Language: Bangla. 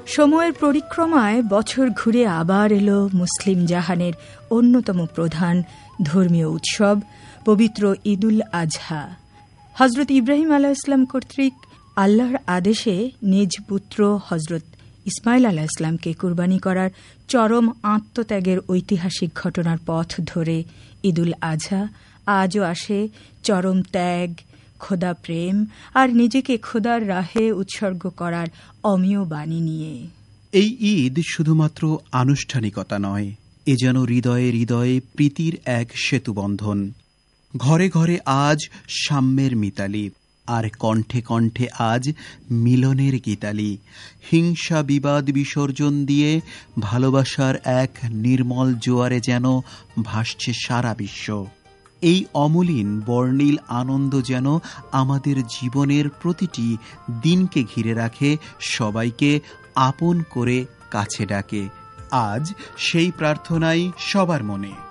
সময়ের পরিক্রমায় বছর ঘুরে আবার এলো মুসলিম জাহানের অন্যতম প্রধান ধর্মীয় উৎসব পবিত্র ঈদুল আজহা। হজরত ইব্রাহিম আলাইহিস সালাম কর্তৃক আল্লাহর আদেশে নিজ পুত্র হজরত ইসমাইল আলাইহিস সালামকে কুরবানি করার চরম আত্মত্যাগের ঐতিহাসিক ঘটনার পথ ধরে ঈদুল আজহা আজও আসে চরম ত্যাগ, খোদা প্রেম আর নিজেকে খোদার রাহে উৎসর্গ করার অমীয় বাণী নিয়ে। এই ঈদ শুধুমাত্র আনুষ্ঠানিকতা নয়, এ যেন হৃদয়ে হৃদয়ে প্রীতির এক সেতুবন্ধন। ঘরে ঘরে আজ সাম্যের মিতালি, আর কণ্ঠে কণ্ঠে আজ মিলনের গীতালি। হিংসা বিবাদ বিসর্জন দিয়ে ভালোবাসার এক নির্মল জোয়ারে যেন ভাসছে সারা বিশ্ব। এই অমলিন বর্ণিল আনন্দ যেন আমাদের জীবনের প্রতিটি দিনকে ঘিরে রাখে, সবাইকে আপন করে কাছে ডাকে। আজ সেই প্রার্থনাই সবার মনে।